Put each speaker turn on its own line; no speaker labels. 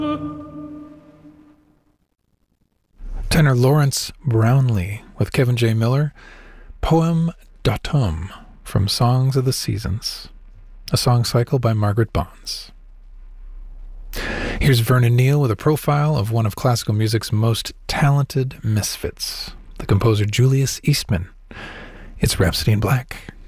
Tenor Lawrence Brownlee with Kevin J. Miller, Poème d'automne from Songs of the Seasons, a song cycle by Margaret Bonds. Here's Vernon Neal with a profile of one of classical music's most talented misfits, the composer Julius Eastman. It's Rhapsody in Black.